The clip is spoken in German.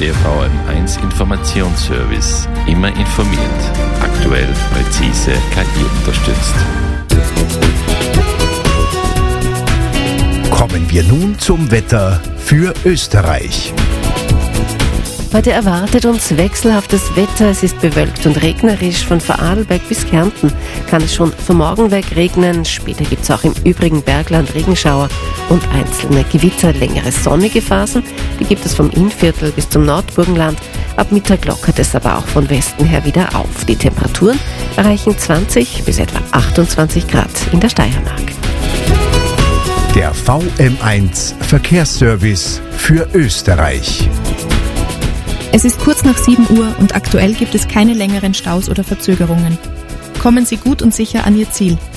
Der VM1 Informationsservice. Immer informiert. Aktuell, präzise, KI unterstützt. Kommen wir nun zum Wetter für Österreich. Heute erwartet uns wechselhaftes Wetter. Es ist bewölkt und regnerisch. Von Vorarlberg bis Kärnten kann es schon von morgen weg regnen. Später gibt es auch im übrigen Bergland Regenschauer und einzelne Gewitter. Längere sonnige Phasen, die gibt es vom Innviertel bis zum Nordburgenland. Ab Mittag lockert es aber auch von Westen her wieder auf. Die Temperaturen erreichen 20 bis etwa 28 Grad in der Steiermark. Der VM1 Verkehrsservice für Österreich. Es ist kurz nach 7 Uhr und aktuell gibt es keine längeren Staus oder Verzögerungen. Kommen Sie gut und sicher an Ihr Ziel.